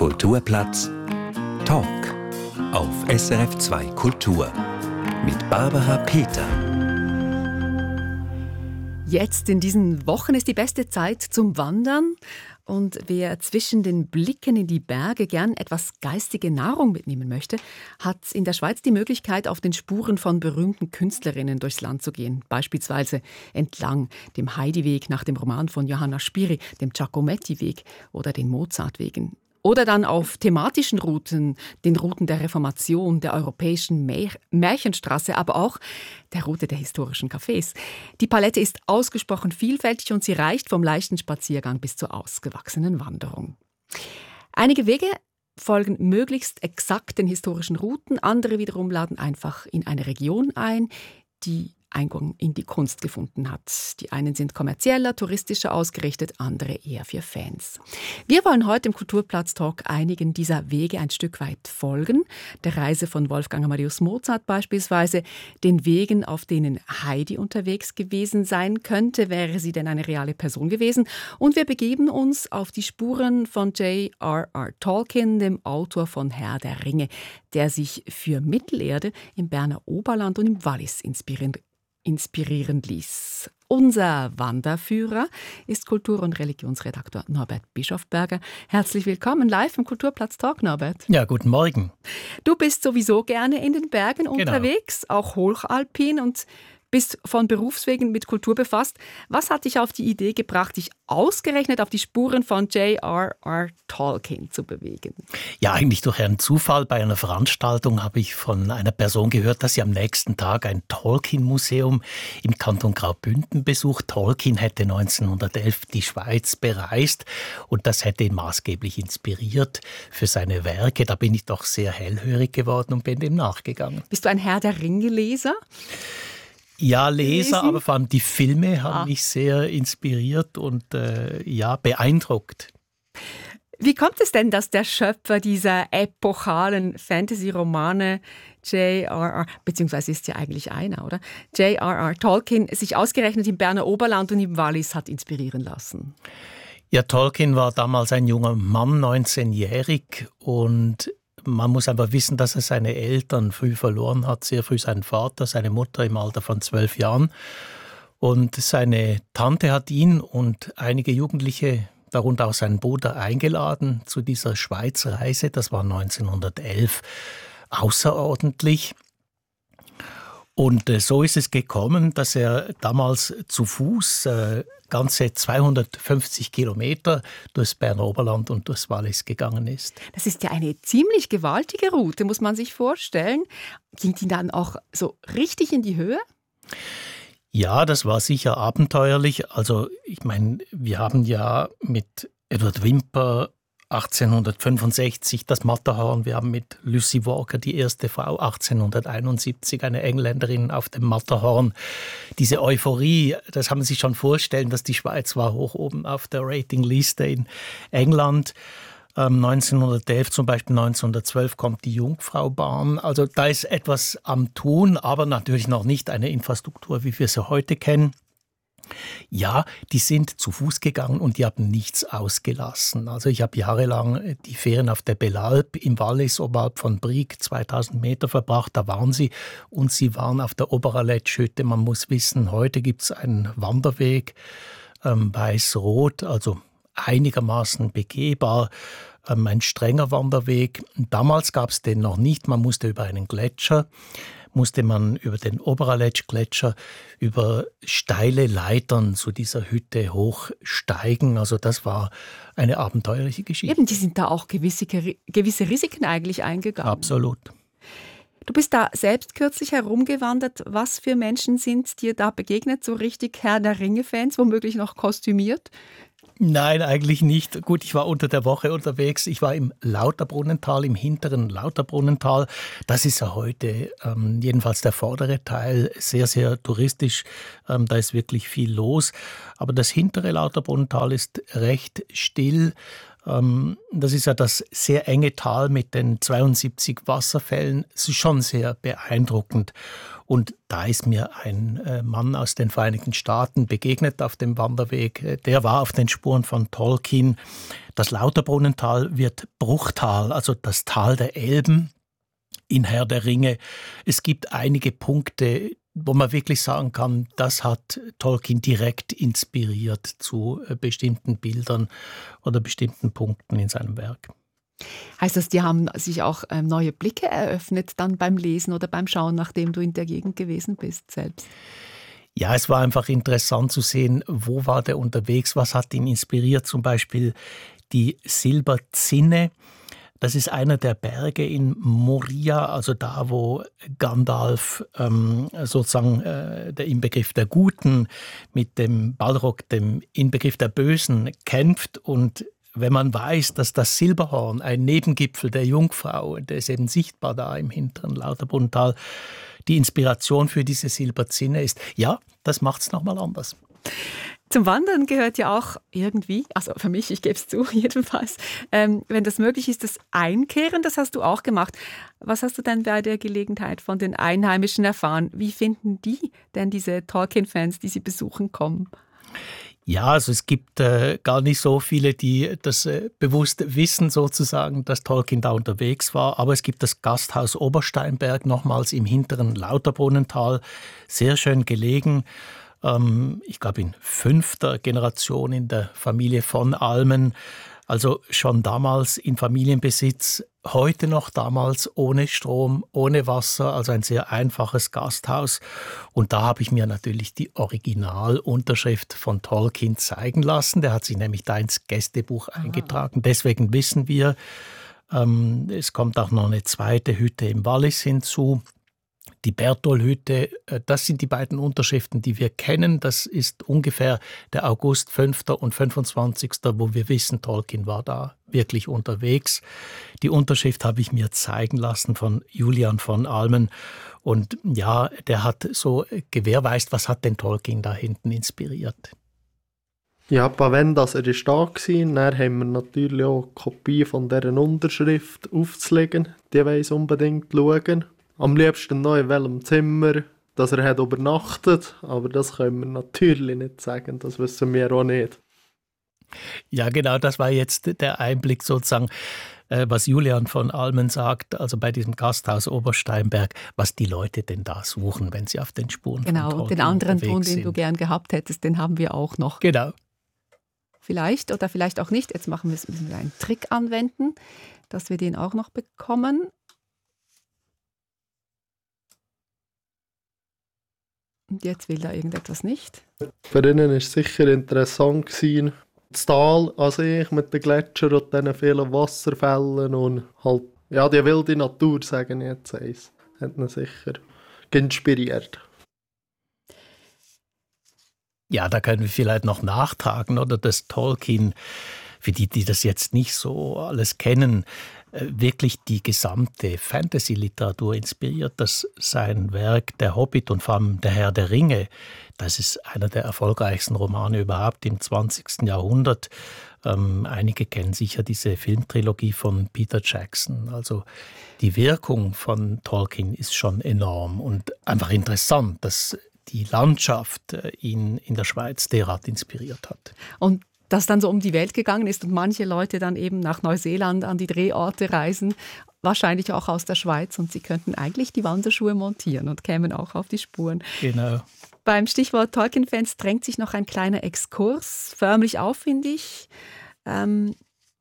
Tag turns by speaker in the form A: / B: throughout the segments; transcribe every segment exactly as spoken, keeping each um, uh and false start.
A: Kulturplatz Talk auf S R F zwei Kultur mit Barbara Peter.
B: Jetzt in diesen Wochen ist die beste Zeit zum Wandern. Und wer zwischen den Blicken in die Berge gern etwas geistige Nahrung mitnehmen möchte, hat in der Schweiz die Möglichkeit, auf den Spuren von berühmten Künstlerinnen durchs Land zu gehen. Beispielsweise entlang dem Heidi-Weg nach dem Roman von Johanna Spyri, dem Giacometti-Weg oder den Mozart-Wegen. Oder dann auf thematischen Routen, den Routen der Reformation, der europäischen Mär- Märchenstraße, aber auch der Route der historischen Cafés. Die Palette ist ausgesprochen vielfältig und sie reicht vom leichten Spaziergang bis zur ausgewachsenen Wanderung. Einige Wege folgen möglichst exakt den historischen Routen, andere wiederum laden einfach in eine Region ein, die Eingang in die Kunst gefunden hat. Die einen sind kommerzieller, touristischer ausgerichtet, andere eher für Fans. Wir wollen heute im Kulturplatz-Talk einigen dieser Wege ein Stück weit folgen. Der Reise von Wolfgang Amadeus Mozart beispielsweise, den Wegen, auf denen Heidi unterwegs gewesen sein könnte, wäre sie denn eine reale Person gewesen. Und wir begeben uns auf die Spuren von J R R Tolkien, dem Autor von Herr der Ringe, der sich für Mittelerde im Berner Oberland und im Wallis inspirieren inspirieren ließ. Unser Wanderführer ist Kultur- und Religionsredakteur Norbert Bischofberger. Herzlich willkommen live im Kulturplatz Talk, Norbert.
C: Ja, guten Morgen.
B: Du bist sowieso gerne in den Bergen
C: Genau.
B: unterwegs, auch hochalpin und bist von Berufswegen mit Kultur befasst. Was hat dich auf die Idee gebracht, dich ausgerechnet auf die Spuren von J R R Tolkien zu bewegen?
C: Ja, eigentlich durch einen Zufall. Bei einer Veranstaltung habe ich von einer Person gehört, dass sie am nächsten Tag ein Tolkien-Museum im Kanton Graubünden besucht. Tolkien hätte neunzehnhundertelf die Schweiz bereist und das hätte ihn maßgeblich inspiriert für seine Werke. Da bin ich doch sehr hellhörig geworden und bin dem nachgegangen.
B: Bist du ein Herr der Ringe-Leser?
C: Ja, Leser,
B: Lesen?
C: aber vor allem die Filme haben
B: Ah.
C: mich sehr inspiriert und äh, ja, beeindruckt.
B: Wie kommt es denn, dass der Schöpfer dieser epochalen Fantasy-Romane J R R, beziehungsweise ist ja eigentlich einer, oder? J R R Tolkien sich ausgerechnet im Berner Oberland und im Wallis hat inspirieren lassen?
C: Ja, Tolkien war damals ein junger Mann, neunzehnjährig, und man muss einfach wissen, dass er seine Eltern früh verloren hat, sehr früh seinen Vater, seine Mutter im Alter von zwölf Jahren. Und seine Tante hat ihn und einige Jugendliche, darunter auch seinen Bruder, eingeladen zu dieser Schweizreise. Das war neunzehnhundertelf, außerordentlich. Und äh, so ist es gekommen, dass er damals zu Fuß äh, ganze zweihundertfünfzig Kilometer durchs Berner Oberland und durchs Wallis gegangen ist.
B: Das ist ja eine ziemlich gewaltige Route, muss man sich vorstellen. Ging die dann auch so richtig in die Höhe?
C: Ja, das war sicher abenteuerlich. Also ich meine, wir haben ja mit Edward Whymper achtzehnhundertfünfundsechzig das Matterhorn, wir haben mit Lucy Walker die erste Frau, achtzehnhunderteinundsiebzig eine Engländerin auf dem Matterhorn. Diese Euphorie, das haben Sie sich schon vorstellen, dass die Schweiz war hoch oben auf der Ratingliste in England. Ähm, neunzehnhundertelf, zum Beispiel neunzehnhundertzwölf kommt die Jungfraubahn. Also da ist etwas am Tun, aber natürlich noch nicht eine Infrastruktur, wie wir sie heute kennen. Ja, die sind zu Fuß gegangen und die haben nichts ausgelassen. Also ich habe jahrelang die Ferien auf der Belalp im Wallis oberhalb von Brig, zweitausend Meter verbracht. Da waren sie und sie waren auf der Oberaletschhütte. Man muss wissen, heute gibt es einen Wanderweg, ähm, weiß-rot, also einigermaßen begehbar. Ähm, ein strenger Wanderweg. Damals gab es den noch nicht. Man musste über einen Gletscher. musste man über den Oberaletsch-Gletscher über steile Leitern zu dieser Hütte hochsteigen. Also das war eine abenteuerliche Geschichte.
B: Eben, die sind da auch gewisse, gewisse Risiken eigentlich eingegangen.
C: Absolut.
B: Du bist da selbst kürzlich herumgewandert. Was für Menschen sind dir da begegnet? So richtig Herr der Ringe-Fans, womöglich noch kostümiert?
C: Nein, eigentlich nicht. Gut, ich war unter der Woche unterwegs. Ich war im Lauterbrunnental, im hinteren Lauterbrunnental. Das ist ja heute, ähm, jedenfalls der vordere Teil, sehr, sehr touristisch. Ähm, da ist wirklich viel los. Aber das hintere Lauterbrunnental ist recht still. Ähm, das ist ja das sehr enge Tal mit den zweiundsiebzig Wasserfällen. Es ist schon sehr beeindruckend. Und da ist mir ein äh, Mann aus den Vereinigten Staaten begegnet auf dem Wanderweg. Der war auf den Spuren von Tolkien. Das Lauterbrunnental wird Bruchtal, also das Tal der Elben in Herr der Ringe. Es gibt einige Punkte, wo man wirklich sagen kann, das hat Tolkien direkt inspiriert zu äh, bestimmten Bildern oder bestimmten Punkten in seinem Werk.
B: Heißt das, die haben sich auch ähm, neue Blicke eröffnet dann beim Lesen oder beim Schauen, nachdem du in der Gegend gewesen bist selbst?
C: Ja, es war einfach interessant zu sehen, wo war der unterwegs, was hat ihn inspiriert. Zum Beispiel die Silberzinne. Das ist einer der Berge in Moria, also da, wo Gandalf ähm, sozusagen äh, der Inbegriff der Guten mit dem Balrog, dem Inbegriff der Bösen, kämpft. Und wenn man weiß, dass das Silberhorn, ein Nebengipfel der Jungfrau, der ist eben sichtbar da im hinteren Lauterbrunnental, die Inspiration für diese Silberzinne ist, ja, das macht es nochmal anders.
B: Zum Wandern gehört ja auch irgendwie, also für mich, ich gebe es zu, jedenfalls, ähm, wenn das möglich ist, das Einkehren, das hast du auch gemacht. Was hast du denn bei der Gelegenheit von den Einheimischen erfahren? Wie finden die denn diese Tolkien-Fans, die sie besuchen kommen?
C: Ja, also es gibt äh, gar nicht so viele, die das äh, bewusst wissen sozusagen, dass Tolkien da unterwegs war. Aber es gibt das Gasthaus Obersteinberg nochmals im hinteren Lauterbrunnental, sehr schön gelegen. Ähm, ich glaube in fünfter Generation in der Familie von Almen. Also schon damals in Familienbesitz, heute noch damals ohne Strom, ohne Wasser, also ein sehr einfaches Gasthaus. Und da habe ich mir natürlich die Originalunterschrift von Tolkien zeigen lassen. Der hat sich nämlich da ins Gästebuch eingetragen. Deswegen wissen wir, ähm, es kommt auch noch eine zweite Hütte im Wallis hinzu. Die Bertol-Hütte, das sind die beiden Unterschriften, die wir kennen. Das ist ungefähr der August fünften und fünfundzwanzigsten, wo wir wissen, Tolkien war da wirklich unterwegs. Die Unterschrift habe ich mir zeigen lassen von Julian von Almen. Und ja, der hat so gewährweist, was hat denn Tolkien da hinten inspiriert.
D: Ja, bei wenn das er ist da war, dann haben wir natürlich auch eine Kopie von dieser Unterschrift aufzulegen. Die weiss unbedingt schauen. Am liebsten noch in welchem Zimmer, dass er hat übernachtet, aber das können wir natürlich nicht sagen, das wissen wir auch nicht.
C: Ja, genau, das war jetzt der Einblick sozusagen, äh, was Julian von Almen sagt, also bei diesem Gasthaus Obersteinberg, was die Leute denn da suchen, wenn sie auf den Spuren
B: genau,
C: von Tolkien
B: den anderen Ton,
C: sind.
B: den du gern gehabt hättest, den haben wir auch noch.
C: Genau.
B: Vielleicht oder vielleicht auch nicht. Jetzt machen wir es, müssen wir einen Trick anwenden, dass wir den auch noch bekommen. Und jetzt will da irgendetwas nicht.
D: Für ihn war es sicher interessant gewesen, das Tal an sich mit den Gletschern und diesen vielen Wasserfällen und halt, ja, die wilde Natur, sagen ich jetzt eins, hat ihn sicher inspiriert.
C: Ja, da können wir vielleicht noch nachtragen, oder, dass Tolkien, für die, die das jetzt nicht so alles kennen, wirklich die gesamte Fantasy-Literatur inspiriert, dass sein Werk Der Hobbit und vor allem Der Herr der Ringe, das ist einer der erfolgreichsten Romane überhaupt im zwanzigsten Jahrhundert. Ähm, einige kennen sicher diese Filmtrilogie von Peter Jackson. Also die Wirkung von Tolkien ist schon enorm und einfach interessant, dass die Landschaft ihn in der Schweiz derart inspiriert hat.
B: Und das dann so um die Welt gegangen ist und manche Leute dann eben nach Neuseeland an die Drehorte reisen, wahrscheinlich auch aus der Schweiz, und sie könnten eigentlich die Wanderschuhe montieren und kämen auch auf die Spuren.
C: Genau.
B: Beim Stichwort Tolkien-Fans drängt sich noch ein kleiner Exkurs förmlich auf, finde ich. Ähm,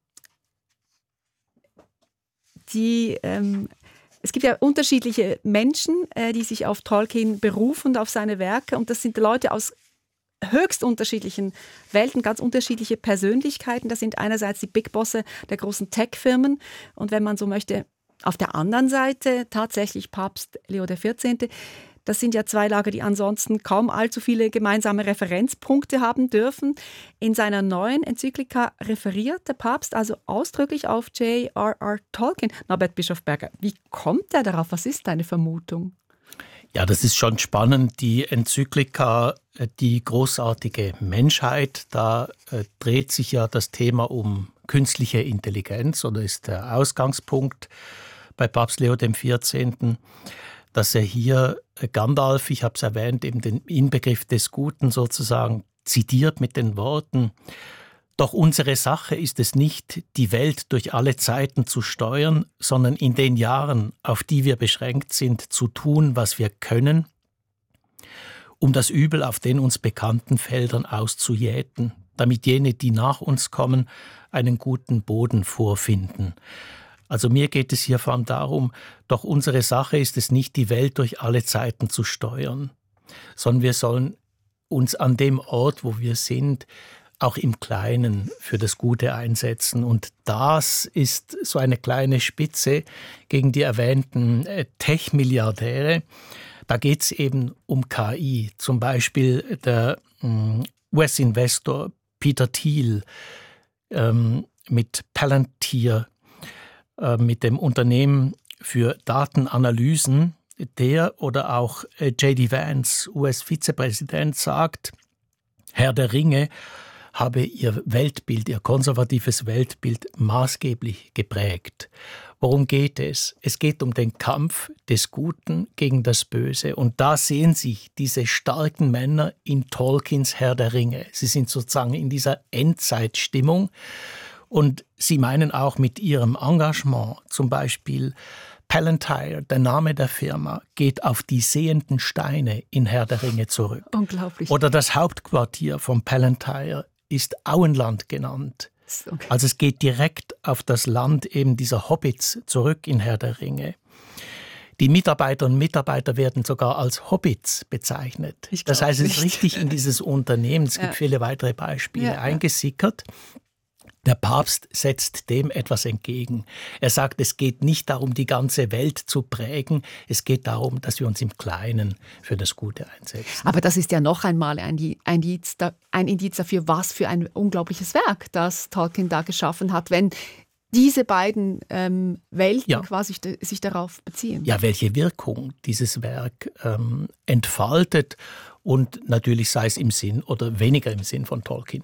B: die, ähm, es gibt ja unterschiedliche Menschen, äh, die sich auf Tolkien berufen und auf seine Werke, und das sind Leute aus höchst unterschiedlichen Welten, ganz unterschiedliche Persönlichkeiten. Das sind einerseits die Big Bosse der großen Tech-Firmen und wenn man so möchte, auf der anderen Seite tatsächlich Papst Leo der vierzehnte. Das sind ja zwei Lager, die ansonsten kaum allzu viele gemeinsame Referenzpunkte haben dürfen. In seiner neuen Enzyklika referiert der Papst also ausdrücklich auf J R R Tolkien. Norbert Bischofberger, wie kommt er darauf? Was ist deine Vermutung?
C: Ja, das ist schon spannend. Die Enzyklika, die großartige Menschheit, da äh, dreht sich ja das Thema um künstliche Intelligenz oder ist der Ausgangspunkt bei Papst Leo dem vierzehnten., dass er hier äh, Gandalf, ich habe es erwähnt, eben den Inbegriff des Guten sozusagen zitiert mit den Worten: Doch unsere Sache ist es nicht, die Welt durch alle Zeiten zu steuern, sondern in den Jahren, auf die wir beschränkt sind, zu tun, was wir können, um das Übel auf den uns bekannten Feldern auszujäten, damit jene, die nach uns kommen, einen guten Boden vorfinden. Also mir geht es hier vor allem darum, doch unsere Sache ist es nicht, die Welt durch alle Zeiten zu steuern, sondern wir sollen uns an dem Ort, wo wir sind, auch im Kleinen für das Gute einsetzen. Und das ist so eine kleine Spitze gegen die erwähnten Tech-Milliardäre. Da geht es eben um K I. Zum Beispiel der ähm, U S-Investor Peter Thiel ähm, mit Palantir, äh, mit dem Unternehmen für Datenanalysen, der oder auch äh, J D Vance, U S-Vizepräsident, sagt, Herr der Ringe habe ihr Weltbild, ihr konservatives Weltbild maßgeblich geprägt. Worum geht es? Es geht um den Kampf des Guten gegen das Böse. Und da sehen sich diese starken Männer in Tolkiens Herr der Ringe. Sie sind sozusagen in dieser Endzeitstimmung. Und sie meinen auch mit ihrem Engagement, zum Beispiel Palantir, der Name der Firma, geht auf die sehenden Steine in Herr der Ringe zurück.
B: Unglaublich.
C: Oder das Hauptquartier von Palantir ist Auenland genannt.
B: Okay.
C: Also es geht direkt auf das Land eben dieser Hobbits zurück in Herr der Ringe. Die Mitarbeiter und Mitarbeiter werden sogar als Hobbits bezeichnet. Das heißt, es ist richtig in dieses Unternehmen, es gibt ja. viele weitere Beispiele, ja, eingesickert. Der Papst setzt dem etwas entgegen. Er sagt, es geht nicht darum, die ganze Welt zu prägen. Es geht darum, dass wir uns im Kleinen für das Gute einsetzen.
B: Aber das ist ja noch einmal ein Indiz, ein Indiz dafür, was für ein unglaubliches Werk das Tolkien da geschaffen hat, wenn diese beiden ähm, Welten ja. quasi sich darauf beziehen.
C: Ja, welche Wirkung dieses Werk ähm, entfaltet und natürlich sei es im Sinn oder weniger im Sinn von Tolkien.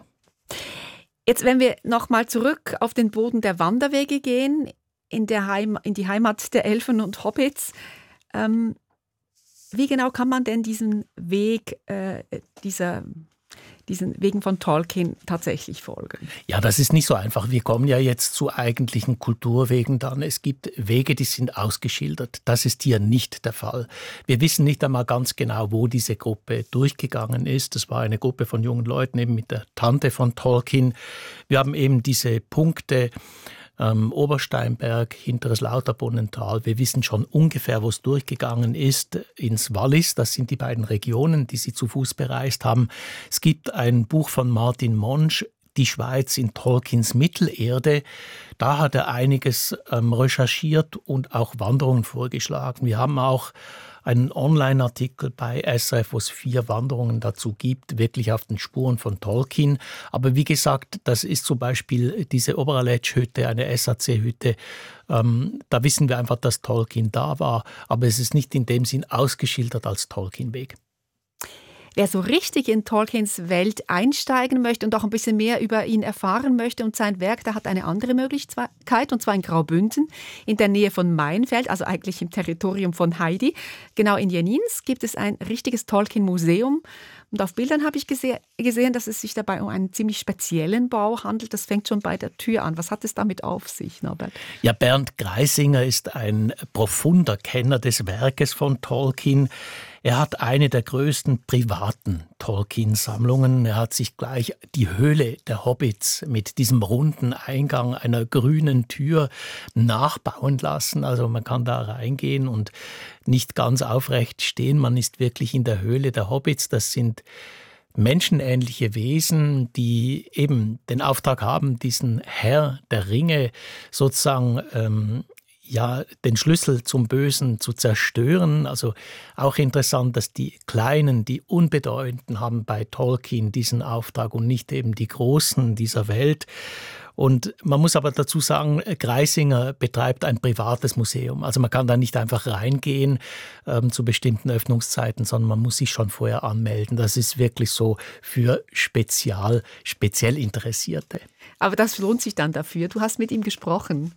B: Jetzt, wenn wir nochmal zurück auf den Boden der Wanderwege gehen, in, der Heim, in die Heimat der Elfen und Hobbits, ähm, wie genau kann man denn diesen Weg, äh, dieser, diesen Wegen von Tolkien tatsächlich folgen?
C: Ja, das ist nicht so einfach. Wir kommen ja jetzt zu eigentlichen Kulturwegen dann. Es gibt Wege, die sind ausgeschildert. Das ist hier nicht der Fall. Wir wissen nicht einmal ganz genau, wo diese Gruppe durchgegangen ist. Das war eine Gruppe von jungen Leuten, eben mit der Tante von Tolkien. Wir haben eben diese Punkte, Ähm, Obersteinberg, Hinteres Lauterbrunnental. Wir wissen schon ungefähr, wo es durchgegangen ist, ins Wallis. Das sind die beiden Regionen, die sie zu Fuß bereist haben. Es gibt ein Buch von Martin Monsch, Die Schweiz in Tolkiens Mittelerde. Da hat er einiges ähm, recherchiert und auch Wanderungen vorgeschlagen. Wir haben auch einen Online-Artikel bei S R F, wo es vier Wanderungen dazu gibt, wirklich auf den Spuren von Tolkien. Aber wie gesagt, das ist zum Beispiel diese Oberaletsch-Hütte, eine S A C-Hütte. Ähm, da wissen wir einfach, dass Tolkien da war. Aber es ist nicht in dem Sinn ausgeschildert als Tolkien-Weg.
B: Wer so richtig in Tolkiens Welt einsteigen möchte und auch ein bisschen mehr über ihn erfahren möchte und sein Werk, der hat eine andere Möglichkeit, und zwar in Graubünden, in der Nähe von Meinfeld, also eigentlich im Territorium von Heidi. Genau in Jenins gibt es ein richtiges Tolkien-Museum. Und auf Bildern habe ich gese- gesehen, dass es sich dabei um einen ziemlich speziellen Bau handelt. Das fängt schon bei der Tür an. Was hat es damit auf sich, Norbert?
C: Ja, Bernd Greisinger ist ein profunder Kenner des Werkes von Tolkien. Er hat eine der größten privaten Tolkien-Sammlungen. Er hat sich gleich die Höhle der Hobbits mit diesem runden Eingang einer grünen Tür nachbauen lassen. Also man kann da reingehen und nicht ganz aufrecht stehen. Man ist wirklich in der Höhle der Hobbits. Das sind menschenähnliche Wesen, die eben den Auftrag haben, diesen Herr der Ringe sozusagen ähm, ja, den Schlüssel zum Bösen zu zerstören. Also auch interessant, dass die Kleinen, die Unbedeutenden haben bei Tolkien diesen Auftrag und nicht eben die Großen dieser Welt. Und man muss aber dazu sagen, Greisinger betreibt ein privates Museum. Also man kann da nicht einfach reingehen ähm, zu bestimmten Öffnungszeiten, sondern man muss sich schon vorher anmelden. Das ist wirklich so für spezial, speziell Interessierte.
B: Aber das lohnt sich dann dafür. Du hast mit ihm gesprochen.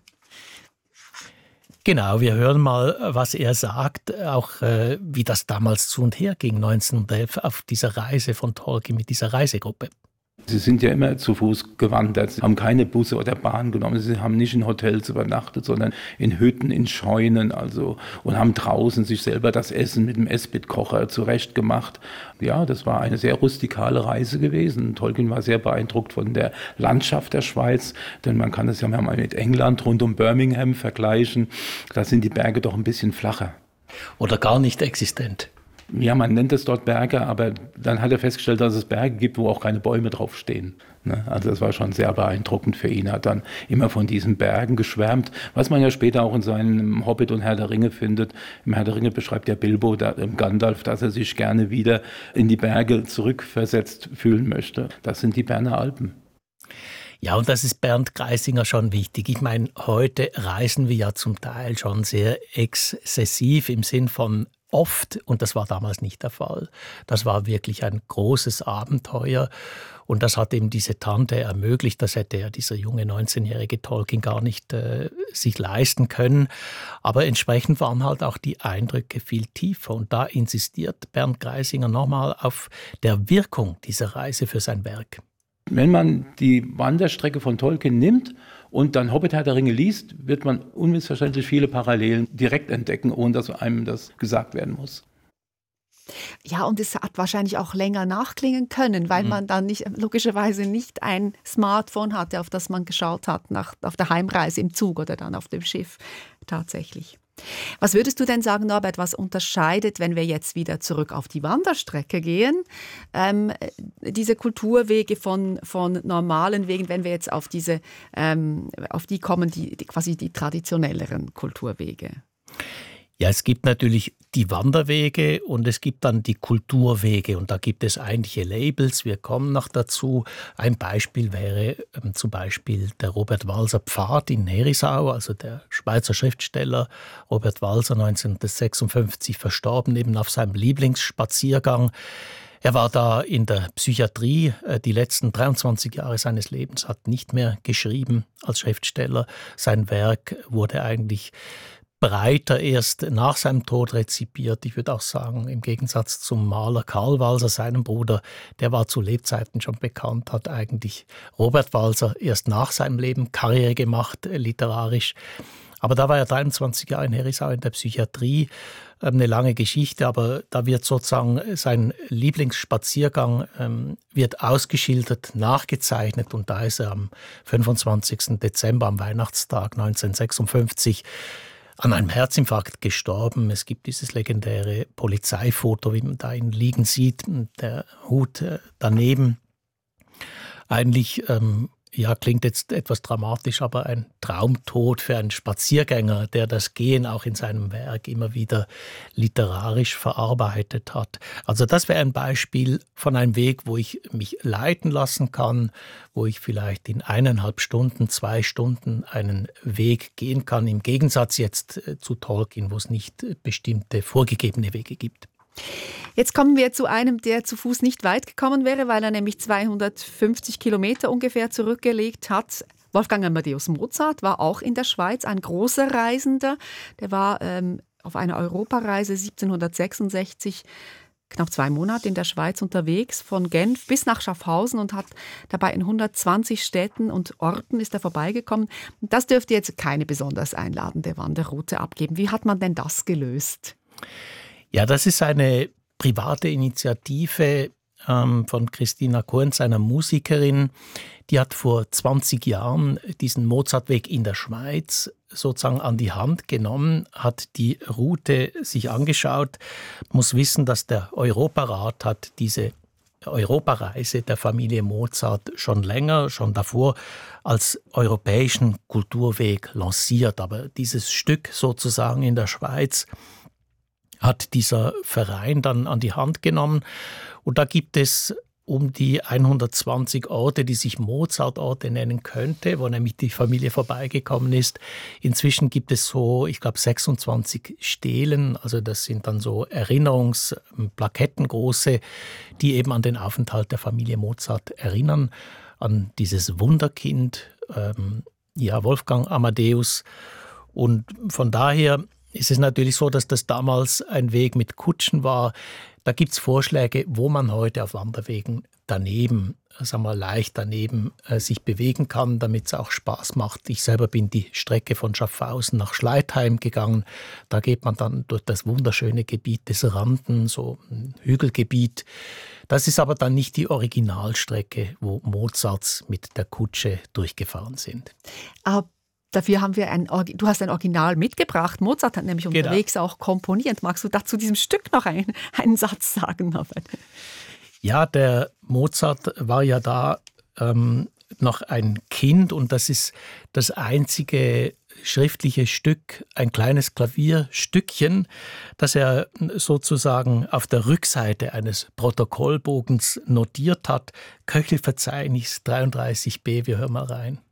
C: Genau, wir hören mal, was er sagt, auch äh, wie das damals zu und her ging, neunzehnhundertelf, auf dieser Reise von Tolkien mit dieser Reisegruppe.
E: Sie sind ja immer zu Fuß gewandert, sie haben keine Busse oder Bahn genommen, sie haben nicht in Hotels übernachtet, sondern in Hütten, in Scheunen, also, und haben draußen sich selber das Essen mit dem Esspitkocher zurechtgemacht. Ja, das war eine sehr rustikale Reise gewesen. Tolkien war sehr beeindruckt von der Landschaft der Schweiz, denn man kann es ja mal mit England rund um Birmingham vergleichen. Da sind die Berge doch ein bisschen flacher.
C: Oder gar nicht existent.
E: Ja, man nennt es dort Berge, aber dann hat er festgestellt, dass es Berge gibt, wo auch keine Bäume draufstehen. Also das war schon sehr beeindruckend für ihn. Er hat dann immer von diesen Bergen geschwärmt, was man ja später auch in seinem Hobbit und Herr der Ringe findet. Im Herr der Ringe beschreibt ja Bilbo, da, Gandalf, dass er sich gerne wieder in die Berge zurückversetzt fühlen möchte. Das sind die Berner Alpen.
C: Ja, und das ist Bernd Greisinger schon wichtig. Ich meine, heute reisen wir ja zum Teil schon sehr exzessiv im Sinn von oft, und das war damals nicht der Fall. Das war wirklich ein großes Abenteuer und das hat eben diese Tante ermöglicht. Das hätte ja dieser junge neunzehnjährige Tolkien gar nicht äh, sich leisten können. Aber entsprechend waren halt auch die Eindrücke viel tiefer und da insistiert Bernd Greisinger nochmal auf der Wirkung dieser Reise für sein Werk.
E: Wenn man die Wanderstrecke von Tolkien nimmt und dann Hobbit Herr der Ringe liest, wird man unmissverständlich viele Parallelen direkt entdecken, ohne dass einem das gesagt werden muss.
B: Ja, und es hat wahrscheinlich auch länger nachklingen können, weil mhm. man dann nicht, logischerweise nicht ein Smartphone hatte, auf das man geschaut hat nach, auf der Heimreise im Zug oder dann auf dem Schiff tatsächlich. Was würdest du denn sagen, Norbert, was unterscheidet, wenn wir jetzt wieder zurück auf die Wanderstrecke gehen, ähm, diese Kulturwege von, von normalen Wegen, wenn wir jetzt auf diese, ähm, auf die kommen, die, die quasi die traditionelleren Kulturwege?
C: Ja, es gibt natürlich die Wanderwege und es gibt dann die Kulturwege und da gibt es eigentliche Labels. Wir kommen noch dazu. Ein Beispiel wäre ähm, zum Beispiel der Robert Walser Pfad in Herisau, also der Schweizer Schriftsteller Robert Walser, neunzehnhundertsechsundfünfzig verstorben, eben auf seinem Lieblingsspaziergang. Er war da in der Psychiatrie, die letzten dreiundzwanzig Jahre seines Lebens, hat nicht mehr geschrieben als Schriftsteller. Sein Werk wurde eigentlich breiter erst nach seinem Tod rezipiert. Ich würde auch sagen, im Gegensatz zum Maler Karl Walser, seinem Bruder, der war zu Lebzeiten schon bekannt, hat eigentlich Robert Walser erst nach seinem Leben Karriere gemacht, literarisch. Aber da war er dreiundzwanzig Jahre in Herisau in der Psychiatrie, eine lange Geschichte, aber da wird sozusagen sein Lieblingsspaziergang ähm, wird ausgeschildert, nachgezeichnet und da ist er am fünfundzwanzigsten Dezember, am Weihnachtstag neunzehnhundertsechsundfünfzig, an einem Herzinfarkt gestorben. Es gibt dieses legendäre Polizeifoto, wie man da ihn liegen sieht, der Hut äh, daneben. Eigentlich, ähm, ja, klingt jetzt etwas dramatisch, aber ein Traumtod für einen Spaziergänger, der das Gehen auch in seinem Werk immer wieder literarisch verarbeitet hat. Also das wäre ein Beispiel von einem Weg, wo ich mich leiten lassen kann, wo ich vielleicht in eineinhalb Stunden, zwei Stunden einen Weg gehen kann, im Gegensatz jetzt zu Tolkien, wo es nicht bestimmte vorgegebene Wege gibt.
B: Jetzt kommen wir zu einem, der zu Fuß nicht weit gekommen wäre, weil er nämlich zweihundertfünfzig Kilometer ungefähr zurückgelegt hat. Wolfgang Amadeus Mozart war auch in der Schweiz ein großer Reisender. Der war ähm, auf einer Europareise siebzehnhundertsechsundsechzig knapp zwei Monate in der Schweiz unterwegs, von Genf bis nach Schaffhausen und hat dabei in hundertzwanzig Städten und Orten ist er vorbeigekommen. Das dürfte jetzt keine besonders einladende Wanderroute abgeben. Wie hat man denn das gelöst?
C: Ja, das ist eine private Initiative ähm, von Christina Kohens, einer Musikerin. Die hat vor zwanzig Jahren diesen Mozartweg in der Schweiz sozusagen an die Hand genommen, hat die Route sich angeschaut. Man muss wissen, dass der Europarat hat diese Europareise der Familie Mozart schon länger, schon davor als europäischen Kulturweg lanciert. Aber dieses Stück sozusagen in der Schweiz hat dieser Verein dann an die Hand genommen. Und da gibt es um die hundertzwanzig Orte, die sich Mozart-Orte nennen könnte, wo nämlich die Familie vorbeigekommen ist. Inzwischen gibt es so, ich glaube, sechsundzwanzig Stelen, also das sind dann so Erinnerungsplaketten große, die eben an den Aufenthalt der Familie Mozart erinnern, an dieses Wunderkind, ähm, ja, Wolfgang Amadeus. Und von daher ist es natürlich so, dass das damals ein Weg mit Kutschen war. Da gibt es Vorschläge, wo man heute auf Wanderwegen daneben, sagen wir leicht daneben, äh, sich bewegen kann, damit es auch Spaß macht. Ich selber bin die Strecke von Schaffhausen nach Schleitheim gegangen. Da geht man dann durch das wunderschöne Gebiet des Randen, so ein Hügelgebiet. Das ist aber dann nicht die Originalstrecke, wo Mozarts mit der Kutsche durchgefahren sind.
B: Aber dafür haben wir ein, du hast ein Original mitgebracht. Mozart hat nämlich unterwegs genau. auch komponiert. Magst du dazu diesem Stück noch einen, einen Satz sagen, Norbert?
C: Ja, der Mozart war ja da ähm, noch ein Kind und das ist das einzige schriftliche Stück, ein kleines Klavierstückchen, das er sozusagen auf der Rückseite eines Protokollbogens notiert hat. Köchelverzeichnis dreiunddreißig b, wir hören mal rein.